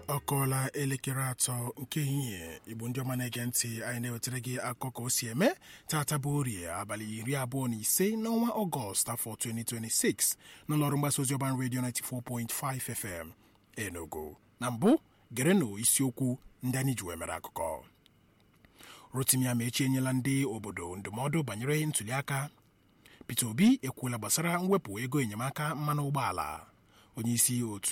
Ọ kọọla elekere 3 nke ehihie. Igbo ndị ọma na-ege ntị, anyị na-ewetara gị akụkọ ka o si eme tata bụ Orie abalị 25 n'ọnwa Ọgọst afọ 2026 n'ụlọọrụ mgbasa ozi Urban Radio 94.5 FM Enugu. Na mbụ gerenụ isiokwu ndị anyị ji wee mere akụkọ. Rotimi Amaechi enyela ndị obodo ndụmọdụ banyere ntụliaka. Peter Obi ekwuola gbasara mwepụ ego enyemaka mmanụ ụgbọala. Onye isi otu